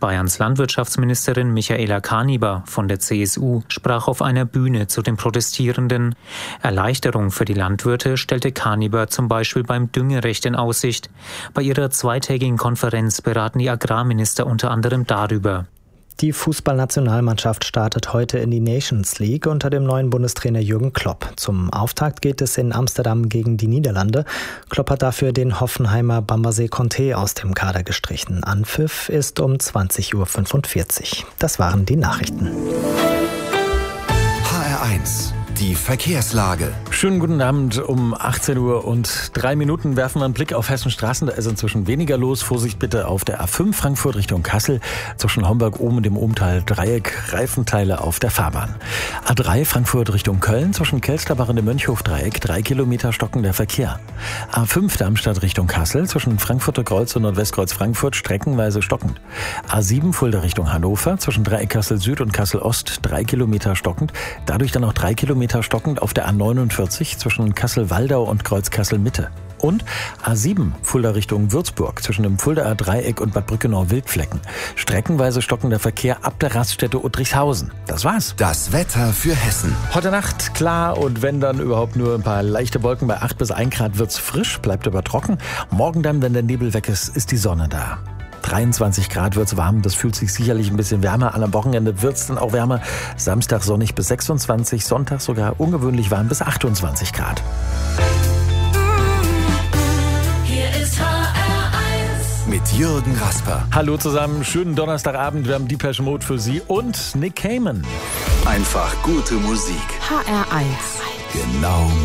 Bayerns Landwirtschaftsministerin Michaela Kaniber von der CSU sprach auf einer Bühne zu den Protestierenden. Erleichterung für die Landwirte stellte Kaniber zum Beispiel beim Düngerecht in Aussicht. Bei ihrer zweitägigen Konferenz beraten die Agrarminister unter anderem darüber. Die Fußballnationalmannschaft startet heute in die Nations League unter dem neuen Bundestrainer Jürgen Klopp. Zum Auftakt geht es in Amsterdam gegen die Niederlande. Klopp hat dafür den Hoffenheimer Bambaze Conté aus dem Kader gestrichen. Anpfiff ist um 20:45 Uhr. Das waren die Nachrichten. HR1, die Verkehrslage. Schönen guten Abend. Um 18:03 Uhr werfen wir einen Blick auf Hessens Straßen. Da ist inzwischen weniger los. Vorsicht bitte auf der A5 Frankfurt Richtung Kassel. Zwischen Homburg oben und dem Umtal Dreieck, Reifenteile auf der Fahrbahn. A3 Frankfurt Richtung Köln. Zwischen Kelsterbach und dem Mönchhof-Dreieck 3 Kilometer stockender Verkehr. A5 Darmstadt Richtung Kassel. Zwischen Frankfurter Kreuz und Nordwestkreuz Frankfurt streckenweise stockend. A7 Fulda Richtung Hannover. Zwischen Dreieck Kassel Süd und Kassel Ost 3 Kilometer stockend. Dadurch dann auch 3 Kilometer stockend auf der A49 zwischen Kassel-Waldau und Kreuz Kassel-Mitte. Und A7 Fulda Richtung Würzburg zwischen dem Fuldaer Dreieck und Bad Brückenau-Wildflecken. Streckenweise stockender Verkehr ab der Raststätte Uttrichshausen. Das war's. Das Wetter für Hessen. Heute Nacht klar und wenn dann überhaupt nur ein paar leichte Wolken. Bei 8 bis 1 Grad wird's frisch, bleibt aber trocken. Morgen dann, wenn der Nebel weg ist die Sonne da. 23 Grad wird's warm, das fühlt sich sicherlich ein bisschen wärmer an. Am Wochenende wird's dann auch wärmer. Samstag sonnig bis 26, Sonntag sogar ungewöhnlich warm bis 28 Grad. Hier ist HR1 mit Jürgen Rasper. Hallo zusammen, schönen Donnerstagabend. Wir haben Depeche Mode für Sie und Nick Cayman. Einfach gute Musik. HR1. Genau